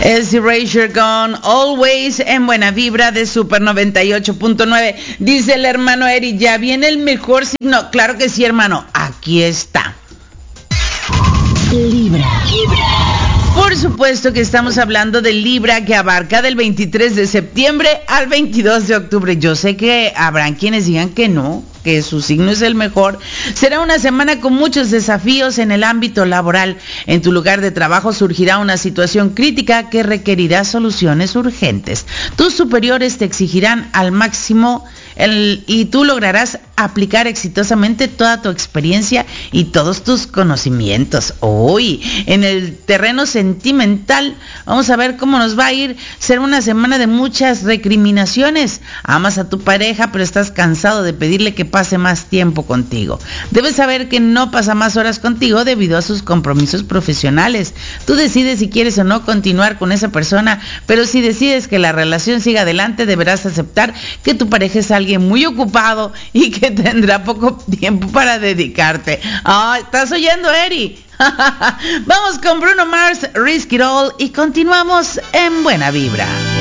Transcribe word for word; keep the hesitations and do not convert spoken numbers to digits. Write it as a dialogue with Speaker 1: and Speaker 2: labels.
Speaker 1: Es Erasure Gone, Always en Buena Vibra de Super noventa y ocho punto nueve. Dice el hermano Eri, ya viene el mejor signo. Claro que sí, hermano, aquí está. Libra. Por supuesto que estamos hablando de Libra, que abarca del veintitrés de septiembre al veintidós de octubre. Yo sé que habrán quienes digan que no, que su signo es el mejor. Será una semana con muchos desafíos en el ámbito laboral. En tu lugar de trabajo surgirá una situación crítica que requerirá soluciones urgentes. Tus superiores te exigirán al máximo el, y tú lograrás aplicar exitosamente toda tu experiencia y todos tus conocimientos. Hoy, en el terreno sentimental, vamos a ver cómo nos va a ir. Será una semana de muchas recriminaciones. Amas a tu pareja, pero estás cansado de pedirle que pase más tiempo contigo. Debes saber que no pasa más horas contigo debido a sus compromisos profesionales. Tú decides si quieres o no continuar con esa persona, pero si decides que la relación siga adelante, deberás aceptar que tu pareja es alguien muy ocupado y que tendrá poco tiempo para dedicarte. Oh, ¿estás oyendo, Eri? Vamos con Bruno Mars, Risk It All, y continuamos en Buena Vibra.